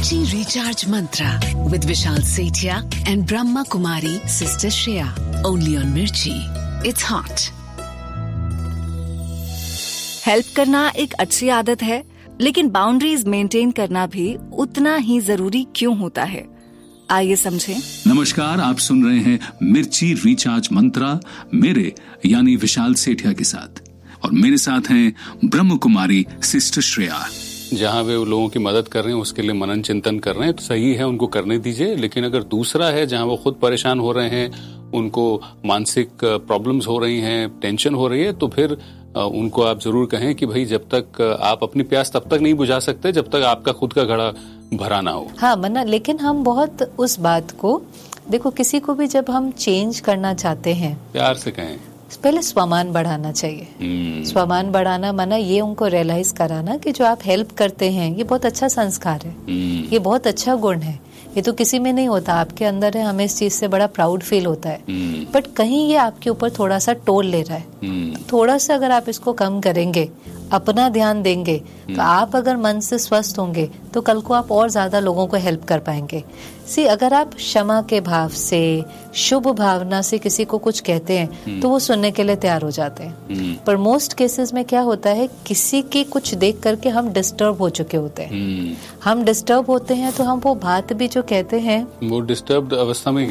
Mirchi Recharge Mantra with Vishal Sethia and Brahma Kumari Sister Shreya. Only on Mirchi. It's hot. Help करना एक अच्छी आदत है, लेकिन बाउंड्रीज मेंटेन करना भी उतना ही जरूरी क्यों होता है? आइए समझें। नमस्कार, आप सुन रहे हैं मिर्ची रिचार्ज मंत्रा मेरे यानी विशाल सेठिया के साथ, और मेरे साथ हैं ब्रह्म कुमारी सिस्टर श्रेया। जहाँ वे लोगों की मदद कर रहे हैं उसके लिए मनन चिंतन कर रहे हैं तो सही है, उनको करने दीजिए। लेकिन अगर दूसरा है जहाँ वो खुद परेशान हो रहे हैं, उनको मानसिक प्रॉब्लम्स हो रही हैं, टेंशन हो रही है, तो फिर उनको आप जरूर कहें कि भाई जब तक आप अपनी प्यास तब तक नहीं बुझा सकते जब तक आपका खुद का घड़ा भरा ना हो। हाँ मना, लेकिन हम बहुत उस बात को देखो, किसी को भी जब हम चेंज करना चाहते हैं प्यार से कहें, पहले स्वमान बढ़ाना चाहिए। स्वमान बढ़ाना माना ये उनको रियलाइज कराना कि जो आप हेल्प करते हैं ये बहुत अच्छा संस्कार है, ये बहुत अच्छा गुण है, ये तो किसी में नहीं होता, आपके अंदर है, हमें इस चीज से बड़ा प्राउड फील होता है। बट कहीं ये आपके ऊपर थोड़ा सा टोल ले रहा है, थोड़ा सा अगर आप इसको कम करेंगे, अपना ध्यान देंगे, तो आप अगर मन से स्वस्थ होंगे तो कल को आप और ज्यादा लोगों को हेल्प कर पाएंगे। अगर आप क्षमा के भाव से, शुभ भावना से किसी को कुछ कहते हैं तो वो सुनने के लिए तैयार हो जाते हैं। पर मोस्ट केसेस में क्या होता है, किसी की कुछ देख करके हम डिस्टर्ब हो चुके होते हैं। हम डिस्टर्ब होते हैं तो हम वो बात भी जो कहते हैं वो डिस्टर्ब अवस्था में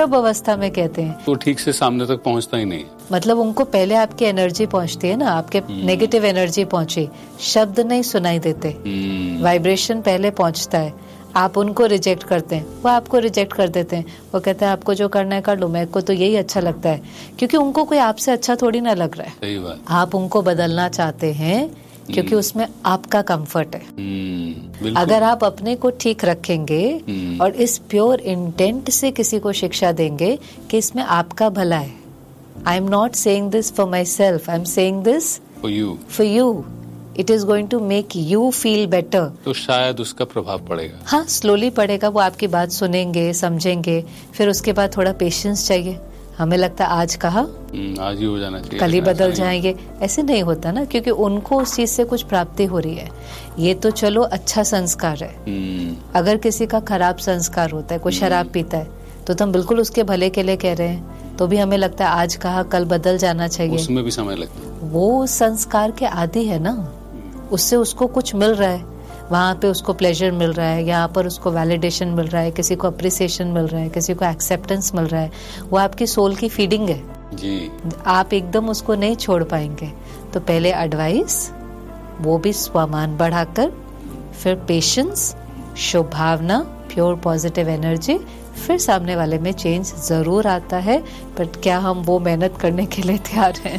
कहते हैं, तो ठीक से सामने तक पहुंचता ही नहीं। मतलब उनको पहले आपकी एनर्जी पहुंचती है ना, आपके नेगेटिव एनर्जी पहुंची, शब्द नहीं सुनाई देते, वाइब्रेशन पहले पहुंचता है, आप उनको रिजेक्ट करते हैं, वो आपको रिजेक्ट कर देते हैं, वो कहते हैं आपको जो करना है कर लो, मेरे को तो यही अच्छा लगता है, क्योंकि उनको कोई आपसे अच्छा थोड़ी ना लग रहा है। सही बात। आप उनको बदलना चाहते हैं क्योंकि उसमें आपका कंफर्ट है। अगर आप अपने को ठीक रखेंगे और इस प्योर इंटेंट से किसी को शिक्षा देंगे कि इसमें आपका भला है, I am not saying this for my self, I am saying this for you, it is going to make you feel better, तो शायद उसका प्रभाव पड़ेगा। हाँ, स्लोली पड़ेगा। वो आपकी बात सुनेंगे, समझेंगे, फिर उसके बाद थोड़ा पेशेंस चाहिए। हमें लगता है आज कहा आज ही हो जाना चाहिए, कल ही बदल जाएंगे, ऐसे नहीं होता ना, क्योंकि उनको उस चीज से कुछ प्राप्ति हो रही है। ये तो चलो अच्छा संस्कार है। अगर किसी का खराब संस्कार होता है, कोई शराब पीता है, तो हम बिल्कुल उसके भले के लिए कह रहे हैं, तो भी हमें लगता है आज कहा कल बदल जाना चाहिए। उसमें भी समय लगता है। वो संस्कार के आदी है ना, उससे उसको कुछ मिल रहा है, वहाँ पे उसको प्लेजर मिल रहा है, यहाँ पर उसको वैलिडेशन मिल रहा है, किसी को अप्रिसिएशन मिल रहा है, किसी को एक्सेप्टेंस मिल रहा है, वो आपकी सोल की फीडिंग है जी। आप एकदम उसको नहीं छोड़ पाएंगे। तो पहले एडवाइस, वो भी स्वमान बढ़ाकर, फिर पेशेंस, शुभ भावना, प्योर पॉजिटिव एनर्जी, फिर सामने वाले में चेंज जरूर आता है। बट क्या हम वो मेहनत करने के लिए तैयार हैं?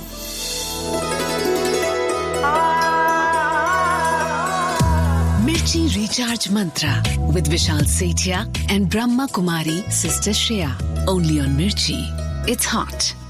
Mirchi Recharge Mantra with Vishal Sethia and Brahma Kumari Sister Shreya. Only on Mirchi. It's hot.